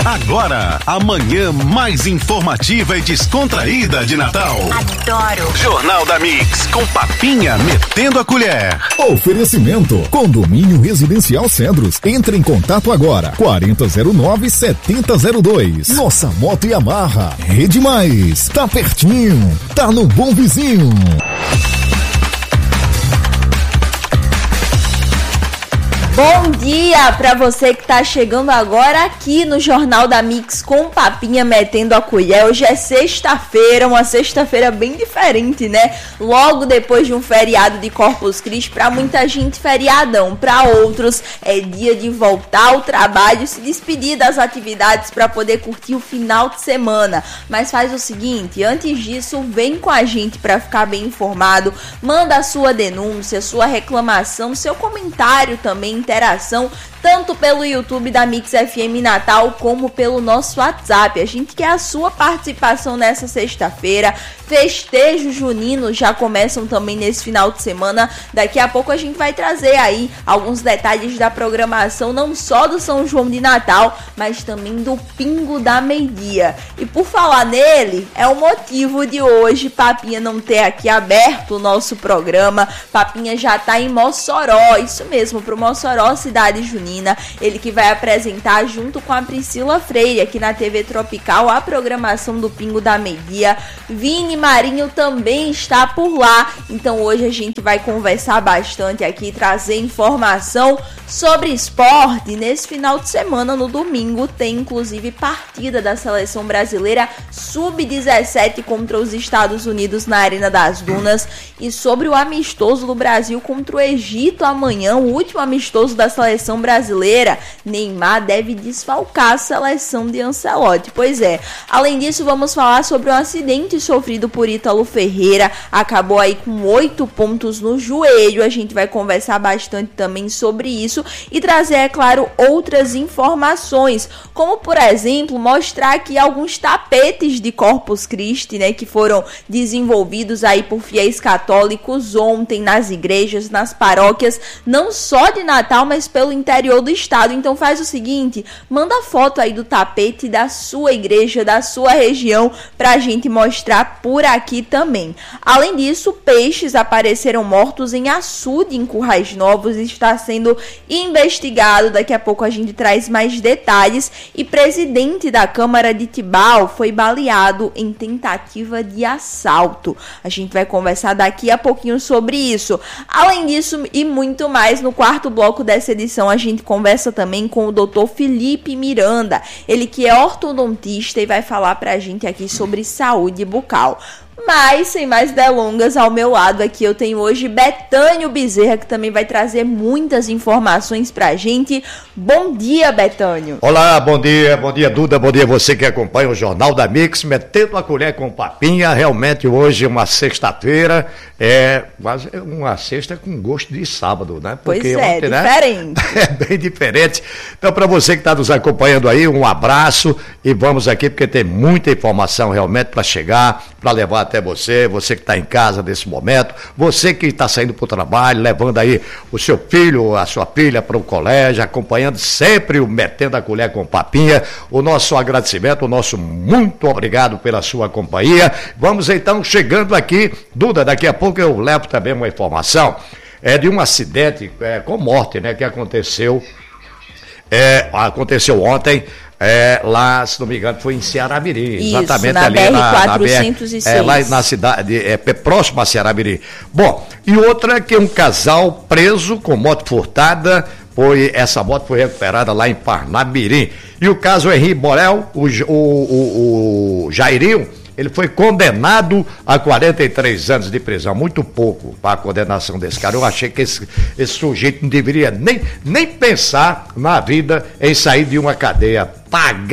Agora, a manhã mais informativa e descontraída de Natal. Adoro. Jornal da Mix, com Papinha metendo a colher. Oferecimento, Condomínio Residencial Cedros. Entre em contato agora, 4009-7002. Nossa Moto Yamaha, Rede Mais, tá pertinho, tá no Bom Vizinho. Bom dia para você que tá chegando agora aqui no Jornal da Mix com Papinha metendo a colher. Hoje é sexta-feira, uma sexta-feira bem diferente, né? Logo depois de um feriado de Corpus Christi, para muita gente feriadão, para outros é dia de voltar ao trabalho, se despedir das atividades para poder curtir o final de semana. Mas faz o seguinte, antes disso, vem com a gente para ficar bem informado, manda a sua denúncia, sua reclamação, seu comentário também, interação, tanto pelo YouTube da Mix FM Natal, como pelo nosso WhatsApp. A gente quer a sua participação nessa sexta-feira. Festejos juninos já começam também nesse final de semana. Daqui a pouco a gente vai trazer aí alguns detalhes da programação, não só do São João de Natal, mas também do Pingo da Meio-Dia. E por falar nele, é o motivo de hoje Papinha não ter aqui aberto o nosso programa. Papinha já tá em Mossoró, isso mesmo, pro Mossoró, cidade junina. Ele que vai apresentar junto com a Priscila Freire aqui na TV Tropical a programação do Pingo da Meio-Dia. Vini Marinho também está por lá, então hoje a gente vai conversar bastante aqui, trazer informação sobre esporte. Nesse final de semana, no domingo, tem inclusive partida da seleção brasileira sub-17 contra os Estados Unidos na Arena das Dunas, e sobre o amistoso do Brasil contra o Egito amanhã, o último amistoso da seleção brasileira. Neymar deve desfalcar a seleção de Ancelotti. Pois é, além disso, vamos falar sobre um acidente sofrido por Ítalo Ferreira, acabou aí com 8 pontos no joelho. A gente vai conversar bastante também sobre isso e trazer, é claro, outras informações, como por exemplo, mostrar aqui alguns tapetes de Corpus Christi, né, que foram desenvolvidos aí por fiéis católicos ontem nas igrejas, nas paróquias, não só de Natal, mas pelo interior do estado. Então faz o seguinte, manda foto aí do tapete da sua igreja, da sua região, pra gente mostrar por aqui também. Além disso, peixes apareceram mortos em açude em Currais Novos, está sendo investigado. Daqui a pouco a gente traz mais detalhes. E presidente da Câmara de Tibau foi baleado em tentativa de assalto. A gente vai conversar daqui a pouquinho sobre isso. Além disso e muito mais, no quarto bloco dessa edição a gente conversa também com o Dr. Felipe Miranda, ele que é ortodontista e vai falar pra gente aqui sobre saúde bucal. Mas, sem mais delongas, ao meu lado aqui eu tenho hoje Betânio Bezerra, que também vai trazer muitas informações pra gente. Bom dia, Betânio. Olá, bom dia Duda, bom dia você que acompanha o Jornal da Mix, metendo a colher com Papinha. Realmente hoje uma sexta-feira, quase uma sexta com gosto de sábado, né? Porque pois é, ontem, diferente. Né? É bem diferente. Então, para você que está nos acompanhando aí, um abraço e vamos aqui porque tem muita informação realmente para chegar, para levar até você que está em casa nesse momento, você que está saindo para o trabalho, levando aí o seu filho, a sua filha para o colégio, acompanhando sempre o Metendo a Colher com Papinha. O nosso agradecimento, o nosso muito obrigado pela sua companhia. Vamos então chegando aqui, Duda, daqui a pouco eu levo também uma informação de um acidente com morte, né, que aconteceu ontem. Lá, se não me engano, foi em Ceará-Mirim. Isso, exatamente na ali BR-406. lá na cidade, próximo a Ceará-Mirim. Bom, e outra que um casal preso com moto furtada, essa moto foi recuperada lá em Parnamirim. E o caso Henri Borel, o Jairinho, ele foi condenado a 43 anos de prisão, muito pouco para a condenação desse cara. Eu achei que esse sujeito não deveria nem pensar na vida em sair de uma cadeia, pagar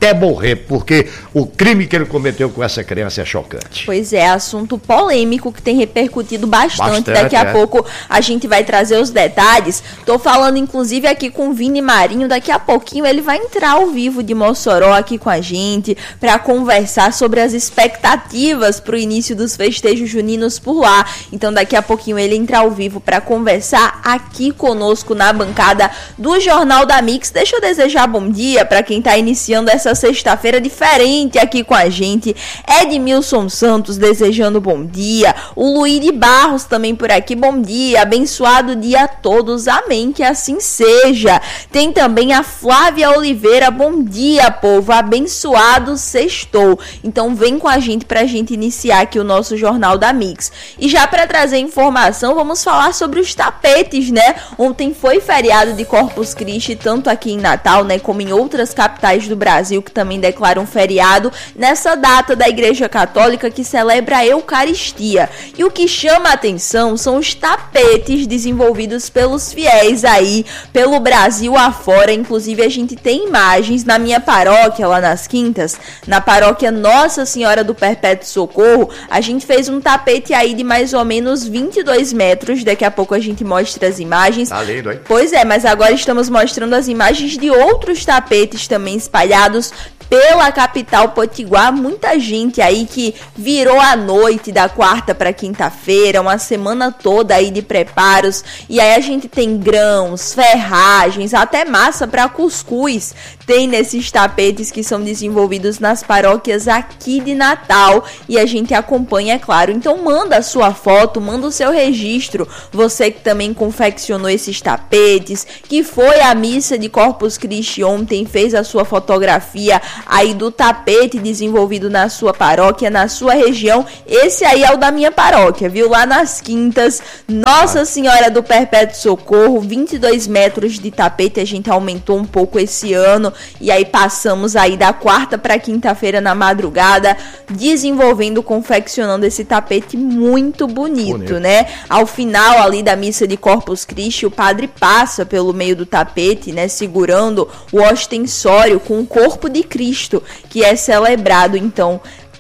quer morrer, porque o crime que ele cometeu com essa criança é chocante. Pois é, assunto polêmico que tem repercutido bastante. Daqui a pouco a gente vai trazer os detalhes. Tô falando inclusive aqui com o Vini Marinho, daqui a pouquinho ele vai entrar ao vivo de Mossoró aqui com a gente para conversar sobre as expectativas para o início dos festejos juninos por lá. Então daqui a pouquinho ele entra ao vivo para conversar aqui conosco na bancada do Jornal da Mix. Deixa eu desejar bom dia para quem está iniciando essa sexta-feira diferente aqui com a gente. Edmilson Santos desejando bom dia. O Luiz de Barros também por aqui, bom dia. Abençoado dia a todos, amém, que assim seja. Tem também a Flávia Oliveira, bom dia, povo, abençoado sextou. Então vem com a gente pra gente iniciar aqui o nosso Jornal da Mix. E já para trazer informação, vamos falar sobre os tapetes, né? Ontem foi feriado de Corpus Christi, tanto aqui em Natal, né, como em outras capitais do Brasil que também declaram feriado nessa data da Igreja Católica que celebra a Eucaristia. E o que chama a atenção são os tapetes desenvolvidos pelos fiéis aí, pelo Brasil afora. Inclusive a gente tem imagens na minha paróquia, lá nas Quintas, na paróquia Nossa Senhora do Perpétuo Socorro. A gente fez um tapete aí de mais ou menos 22 metros, daqui a pouco a gente mostra as imagens. Tá lindo, hein? Pois é, mas agora estamos mostrando as imagens de outros tapetes também espalhados pela capital potiguar. Muita gente aí que virou a noite da quarta para quinta-feira, uma semana toda aí de preparos, e aí a gente tem grãos, ferragens, até massa para cuscuz tem nesses tapetes que são desenvolvidos nas paróquias aqui de Natal, e a gente acompanha, é claro. Então manda a sua foto, manda o seu registro, você que também confeccionou esses tapetes, que foi à missa de Corpus Christi ontem, fez a sua fotografia aí do tapete desenvolvido na sua paróquia, na sua região. Esse aí é o da minha paróquia, viu? Lá nas Quintas, Nossa Senhora do Perpétuo Socorro, 22 metros de tapete, a gente aumentou um pouco esse ano, e aí passamos aí da quarta para quinta-feira na madrugada, desenvolvendo, confeccionando esse tapete muito bonito, né? Ao final ali da missa de Corpus Christi, o padre passa pelo meio do tapete, né, segurando o ostensório com o corpo de Cristo, que é celebrado, então,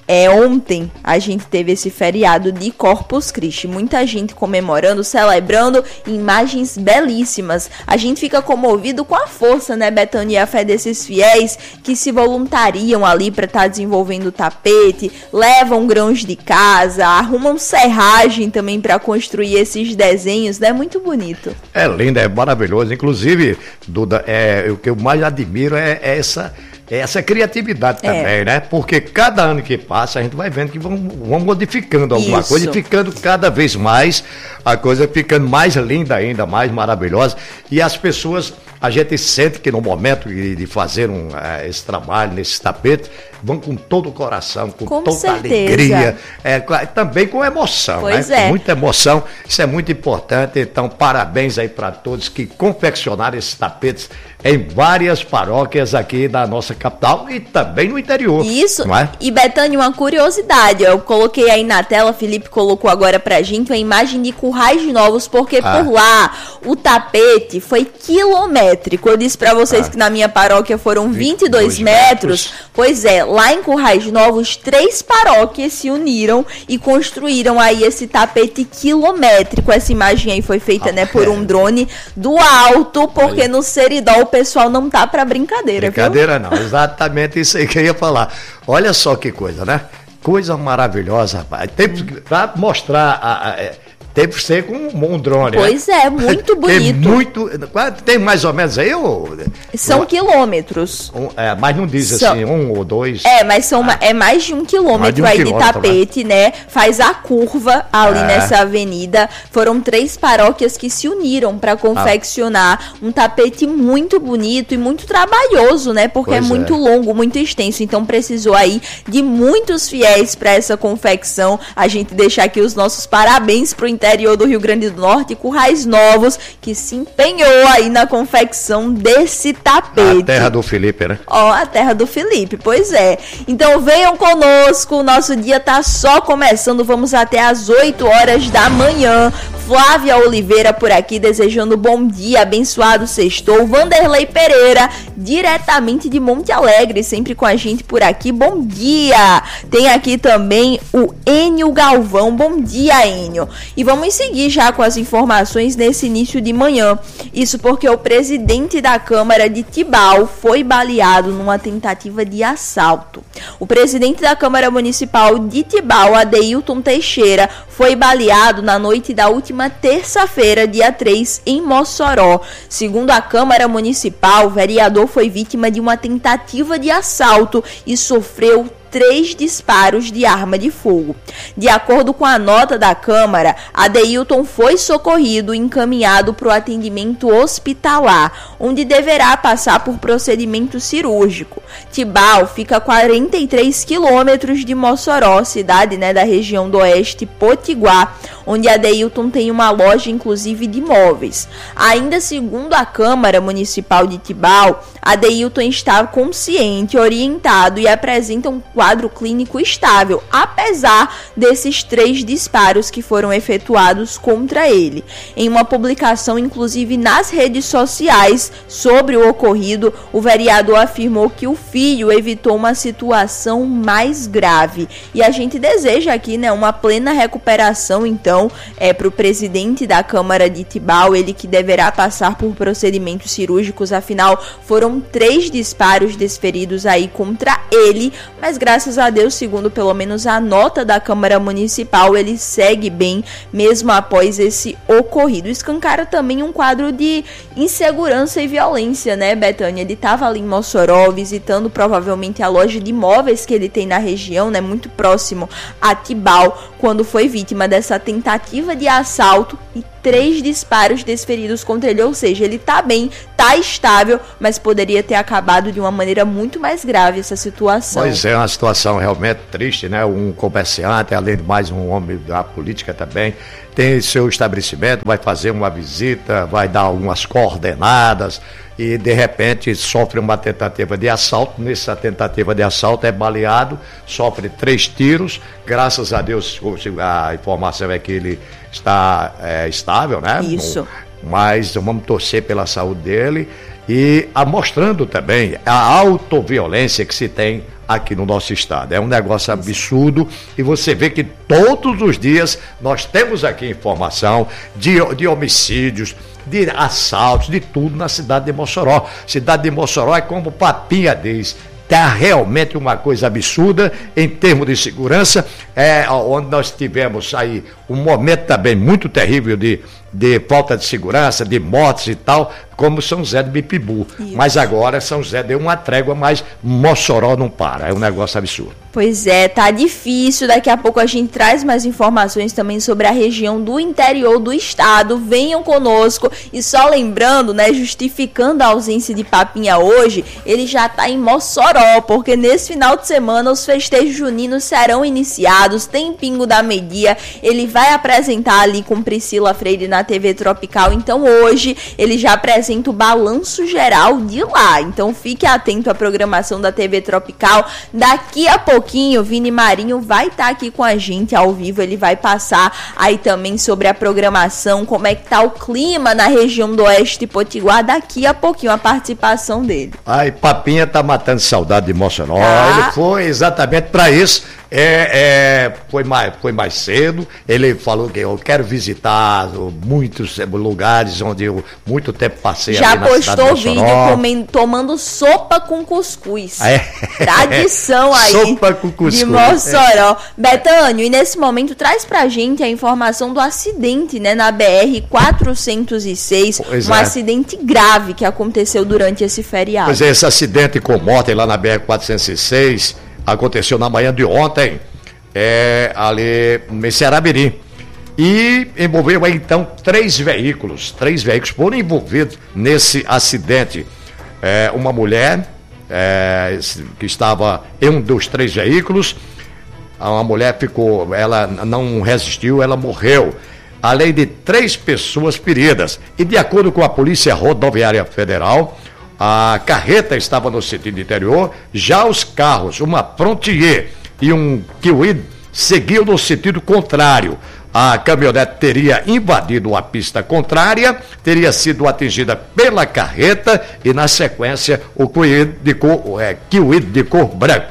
ontem a gente teve esse feriado de Corpus Christi, muita gente comemorando, celebrando, imagens belíssimas. A gente fica comovido com a força, né, Betânia, e a fé desses fiéis que se voluntariam ali para estar desenvolvendo o tapete, levam grãos de casa, arrumam serragem também para construir esses desenhos, né? Muito bonito. É lindo, é maravilhoso. Inclusive, Duda, o que eu mais admiro é essa criatividade também, né? Porque cada ano que passa, a gente vai vendo que vão modificando alguma coisa e ficando cada vez mais, a coisa ficando mais linda ainda, mais maravilhosa. E as pessoas, a gente sente que no momento de fazer esse trabalho, nesse tapete, vão com todo o coração, com toda certeza. Alegria, também com emoção, pois né? Com muita emoção, isso é muito importante. Então, parabéns aí para todos que confeccionaram esses tapetes em várias paróquias aqui da nossa capital e também no interior. Isso, não é? E Betânia, uma curiosidade, eu coloquei aí na tela, Felipe colocou agora pra gente uma imagem de Currais Novos, porque por lá o tapete foi quilométrico. Eu disse pra vocês que na minha paróquia foram 22 metros. Pois é, lá em Currais Novos, 3 paróquias se uniram e construíram aí esse tapete quilométrico. Essa imagem aí foi feita, né, por um drone do alto, porque no Seridó o pessoal não tá pra brincadeira, Brincadeira não, exatamente isso aí que eu ia falar. Olha só que coisa, né? Coisa maravilhosa, rapaz. Pra mostrar teve que ser com um drone. Pois né? é, muito bonito. Tem mais ou menos aí? São quilômetros. Mas não diz assim, 1 ou 2. Mas é mais de 1 quilômetro aí de tapete, né? Faz a curva ali nessa avenida. Foram 3 paróquias que se uniram para confeccionar um tapete muito bonito e muito trabalhoso, né? Porque é muito longo, muito extenso. Então precisou aí de muitos fiéis para essa confecção. A gente deixa aqui os nossos parabéns pro interior do Rio Grande do Norte, Currais Novos, que se empenhou aí na confecção desse tapete. A terra do Felipe, né? Ó, a terra do Felipe, pois é. Então venham conosco, o nosso dia tá só começando, vamos até às 8 horas da manhã. Flávia Oliveira por aqui, desejando bom dia, abençoado sextou. Vanderlei Pereira, diretamente de Monte Alegre, sempre com a gente por aqui, bom dia. Tem aqui também o Enio Galvão, bom dia, Enio. E vamos seguir já com as informações nesse início de manhã. Isso porque o presidente da Câmara de Tibau foi baleado numa tentativa de assalto. O presidente da Câmara Municipal de Tibau, Adeilton Teixeira, foi baleado na noite da última terça-feira, dia 3, em Mossoró. Segundo a Câmara Municipal, o vereador foi vítima de uma tentativa de assalto e sofreu 3 disparos de arma de fogo. De acordo com a nota da Câmara, Adeilton foi socorrido e encaminhado para o atendimento hospitalar, onde deverá passar por procedimento cirúrgico. Tibau fica a 43 quilômetros de Mossoró, cidade da região do Oeste Potiguar, onde Adeilton tem uma loja inclusive de móveis. Ainda segundo a Câmara Municipal de Tibau, Adeilton está consciente, orientado e apresenta um quadro clínico estável, apesar desses 3 disparos que foram efetuados contra ele. Em uma publicação, inclusive nas redes sociais, sobre o ocorrido, o vereador afirmou que o filho evitou uma situação mais grave. E a gente deseja aqui, uma plena recuperação, então, para o presidente da Câmara de Tibau, ele que deverá passar por procedimentos cirúrgicos, afinal, foram 3 disparos desferidos aí contra ele, mas graças a Deus, segundo pelo menos a nota da Câmara Municipal, ele segue bem, mesmo após esse ocorrido. Escancara também um quadro de insegurança e violência, Betânia? Ele estava ali em Mossoró, visitando provavelmente a loja de imóveis que ele tem na região, muito próximo a Tibau, quando foi vítima dessa tentativa de assalto e 3 disparos desferidos contra ele, ou seja, ele tá bem, tá estável, mas poderia ter acabado de uma maneira muito mais grave essa situação. Pois é, uma situação realmente triste, Um comerciante, além de mais um homem da política também, tem seu estabelecimento, vai fazer uma visita, vai dar algumas coordenadas e de repente sofre uma tentativa de assalto. Nessa tentativa de assalto é baleado, sofre 3 tiros, graças a Deus a informação é que ele está estável, Isso. Mas vamos torcer pela saúde dele e mostrando também a autoviolência que se tem aqui no nosso estado. É um negócio absurdo e você vê que todos os dias nós temos aqui informação de homicídios, de assaltos, de tudo na cidade de Mossoró. Cidade de Mossoró é como Papinha diz, está realmente uma coisa absurda em termos de segurança, onde nós tivemos aí um momento também muito terrível de falta de segurança, de mortes e tal, como São José do Bipibu. Isso. Mas agora São José deu uma trégua, mas Mossoró não para, é um negócio absurdo. Pois é, tá difícil, daqui a pouco a gente traz mais informações também sobre a região do interior do estado, venham conosco. E só lembrando, justificando a ausência de Papinha hoje, ele já tá em Mossoró, porque nesse final de semana os festejos juninos serão iniciados, tem Pingo da Media, ele vai apresentar ali com Priscila Freire na TV Tropical, então hoje ele já apresenta o balanço geral de lá, então fique atento à programação da TV Tropical. Daqui a pouquinho, Vini Marinho vai estar aqui com a gente ao vivo, ele vai passar aí também sobre a programação, como é que tá o clima na região do Oeste Potiguar, daqui a pouquinho a participação dele. Ai, Papinha tá matando saudade de Mossoró, ele foi exatamente para isso. Foi mais cedo, ele falou que eu quero visitar muitos lugares onde eu muito tempo passei. Já ali na postou vídeo tomando sopa com cuscuz. Tradição aí sopa com cuscuz de Mossoró. Betânio, e nesse momento traz pra gente a informação do acidente, na BR-406, acidente grave que aconteceu durante esse feriado. Pois é, esse acidente com morte lá na BR-406 aconteceu na manhã de ontem, ali em Ceramirim. E envolveu aí, então, 3 veículos. 3 veículos foram envolvidos nesse acidente. Uma mulher que estava em um dos 3 veículos. Uma mulher ela não resistiu, ela morreu. além de 3 pessoas feridas. E de acordo com a Polícia Rodoviária Federal, a carreta estava no sentido interior, já os carros, uma Frontier e um Kiwi, seguiam no sentido contrário. A caminhonete teria invadido a pista contrária, teria sido atingida pela carreta e, na sequência, o Kiwi de cor branca.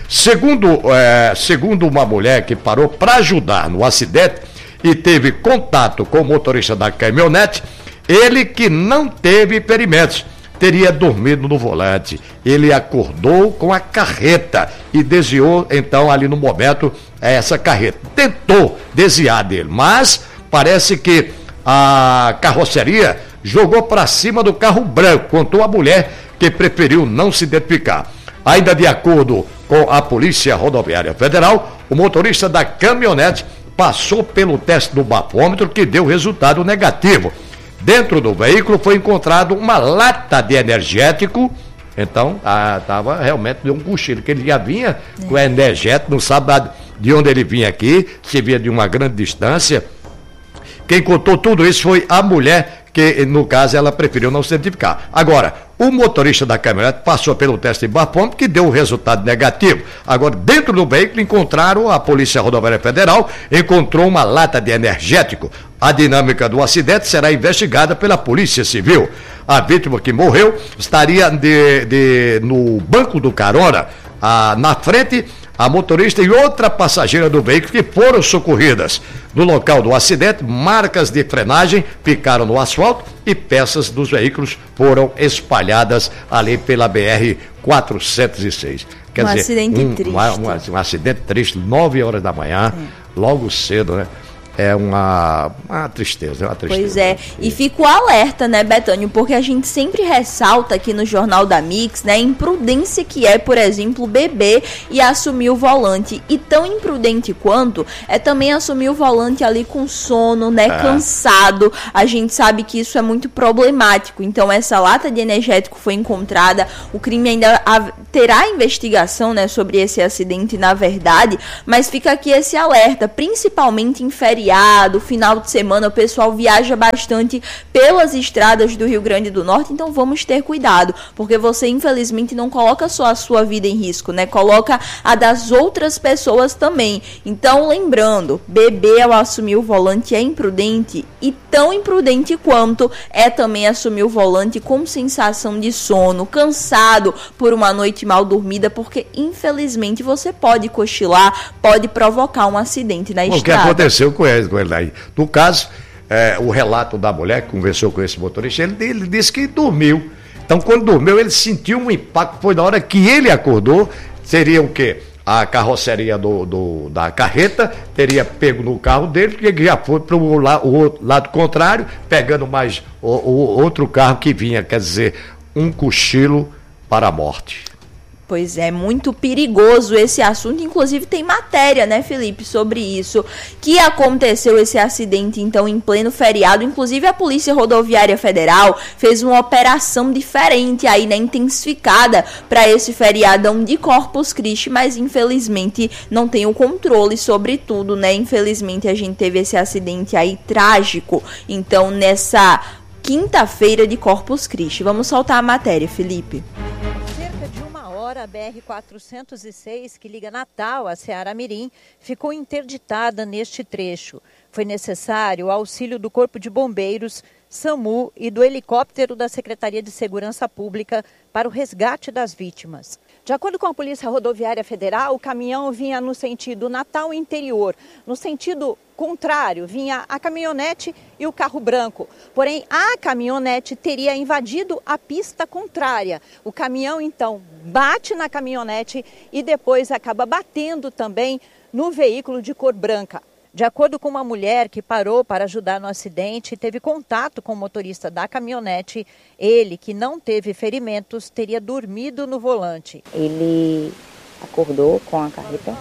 Segundo uma mulher que parou para ajudar no acidente e teve contato com o motorista da caminhonete, ele que não teve ferimentos, teria dormido no volante. Ele acordou com a carreta e desviou, então, ali no momento, essa carreta. Tentou desviar dele, mas parece que a carroceria jogou para cima do carro branco, contou a mulher, que preferiu não se identificar. Ainda de acordo com a Polícia Rodoviária Federal, o motorista da caminhonete passou pelo teste do bafômetro, que deu resultado negativo. Dentro do veículo foi encontrado uma lata de energético. Então, estava realmente de um cochilo, que ele já vinha com energético, não sabe de onde ele vinha aqui, se vinha de uma grande distância. Quem contou tudo isso foi a mulher, que no caso ela preferiu não se identificar. Agora, o motorista da caminhonete passou pelo teste de bafômetro, que deu o resultado negativo. Agora, dentro do veículo encontraram, a Polícia Rodoviária Federal encontrou uma lata de energético. A dinâmica do acidente será investigada pela Polícia Civil. A vítima, que morreu, estaria no banco do carona, na frente, a motorista e outra passageira do veículo, que foram socorridas. No local do acidente, marcas de frenagem ficaram no asfalto e peças dos veículos foram espalhadas ali pela BR-406. Quer dizer, acidente triste. Um acidente triste, 9 horas da manhã, logo cedo, né? É uma tristeza, Pois é, e fica o alerta, né, Betânia, porque a gente sempre ressalta aqui no Jornal da Mix, né, a imprudência que é, por exemplo, beber e assumir o volante. E tão imprudente quanto é também assumir o volante ali com sono, né, cansado. A gente sabe que isso é muito problemático. Então, essa lata de energético foi encontrada, o crime ainda terá investigação, né, sobre esse acidente, na verdade, mas fica aqui esse alerta, principalmente em feriado, final de semana, o pessoal viaja bastante pelas estradas do Rio Grande do Norte, então vamos ter cuidado, porque você infelizmente não coloca só a sua vida em risco, né? Coloca a das outras pessoas também. Então, lembrando, beber ao assumir o volante é imprudente, e tão imprudente quanto é também assumir o volante com sensação de sono, cansado por uma noite mal dormida, porque infelizmente você pode cochilar, pode provocar um acidente na estrada. O que aconteceu com ele aí? No caso, o relato da mulher que conversou com esse motorista, ele disse que dormiu. Então, quando dormiu, ele sentiu um impacto. Foi na hora que ele acordou. Seria o quê? A carroceria da carreta teria pego no carro dele, que já foi para o lado contrário, pegando mais o outro carro que vinha. Quer dizer, um cochilo para a morte. Pois é, muito perigoso esse assunto. Inclusive tem matéria, né, Felipe, sobre isso, que aconteceu esse acidente, então, em pleno feriado. Inclusive a Polícia Rodoviária Federal fez uma operação diferente aí, né, intensificada para esse feriadão de Corpus Christi, mas infelizmente não tem o controle sobre tudo, né? Infelizmente a gente teve esse acidente aí trágico, então, nessa quinta-feira de Corpus Christi. Vamos soltar a matéria, Felipe. A BR-406, que liga Natal a Ceará Mirim, ficou interditada neste trecho. Foi necessário o auxílio do Corpo de Bombeiros, SAMU e do helicóptero da Secretaria de Segurança Pública para o resgate das vítimas. De acordo com a Polícia Rodoviária Federal, o caminhão vinha no sentido Natal interior. No sentido contrário, vinha a caminhonete e o carro branco. Porém, a caminhonete teria invadido a pista contrária. O caminhão, então, bate na caminhonete e depois acaba batendo também no veículo de cor branca. De acordo com uma mulher que parou para ajudar no acidente e teve contato com o motorista da caminhonete, ele, que não teve ferimentos, teria dormido no volante. Ele acordou com a carreta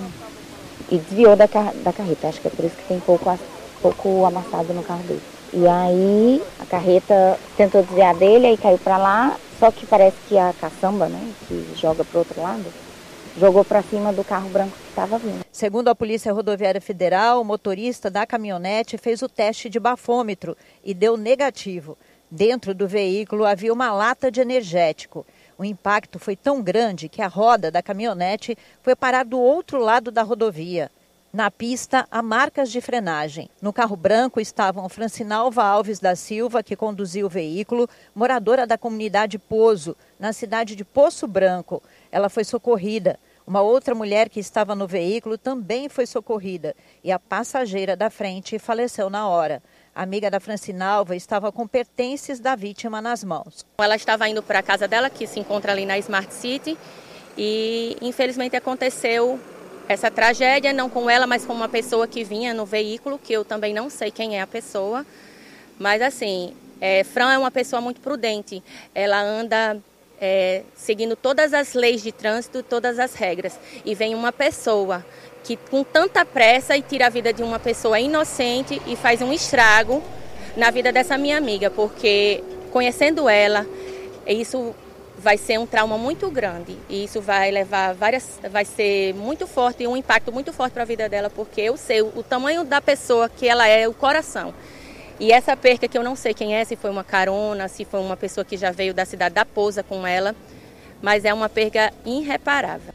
e desviou da carreta. Acho que é por isso que tem pouco amassado no carro dele. E aí a carreta tentou desviar dele, aí caiu para lá, só que parece que a caçamba, né, que joga para o outro lado, jogou para cima do carro branco que estava vindo. Segundo a Polícia Rodoviária Federal, o motorista da caminhonete fez o teste de bafômetro e deu negativo. Dentro do veículo havia uma lata de energético. O impacto foi tão grande que a roda da caminhonete foi parar do outro lado da rodovia. Na pista, há marcas de frenagem. No carro branco estavam Francinalva Alves da Silva, que conduziu o veículo, moradora da comunidade Pozo, na cidade de Poço Branco. Ela foi socorrida. Uma outra mulher que estava no veículo também foi socorrida e a passageira da frente faleceu na hora. A amiga da Francinalva estava com pertences da vítima nas mãos. Ela estava indo para a casa dela, que se encontra ali na Smart City, e infelizmente aconteceu essa tragédia, não com ela, mas com uma pessoa que vinha no veículo, que eu também não sei quem é a pessoa. Mas assim, Fran é uma pessoa muito prudente, ela anda seguindo todas as leis de trânsito, todas as regras. E vem uma pessoa que com tanta pressa e tira a vida de uma pessoa inocente e faz um estrago na vida dessa minha amiga, porque conhecendo ela, isso vai ser um trauma muito grande e isso vai levar vai ser muito forte, um impacto muito forte para a vida dela, porque eu sei o tamanho da pessoa que ela é, o coração. E essa perca que eu não sei quem é, se foi uma carona, se foi uma pessoa que já veio da cidade da Pousa com ela, mas é uma perca irreparável.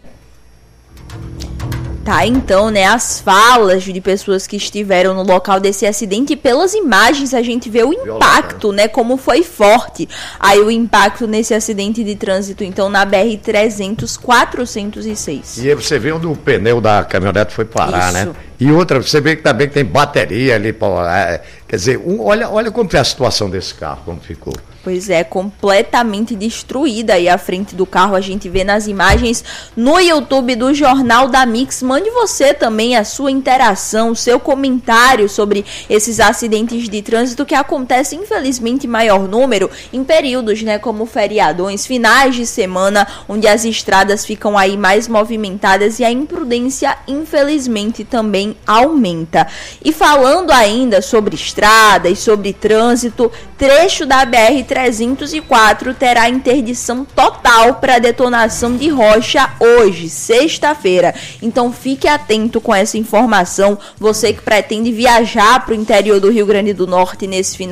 Tá, então, né, as falas de pessoas que estiveram no local desse acidente, e pelas imagens a gente vê o impacto, né, como foi forte aí o impacto nesse acidente de trânsito, então, na BR-300-406. E aí você vê onde o pneu da caminhonete foi parar, Isso. né? E outra, você vê que também tem bateria ali, quer dizer, olha como foi a situação desse carro, como ficou. Pois é, completamente destruída aí a frente do carro, a gente vê nas imagens no YouTube do Jornal da Mix. Mande você também a sua interação, o seu comentário sobre esses acidentes de trânsito que acontecem, infelizmente, em maior número em períodos, né, como feriadões, finais de semana, onde as estradas ficam aí mais movimentadas e a imprudência, infelizmente, também aumenta. E falando ainda sobre estrada e sobre trânsito, trecho da BR-304 terá interdição total para detonação de rocha hoje, sexta-feira. Então fique atento com essa informação, você que pretende viajar para o interior do Rio Grande do Norte nesse final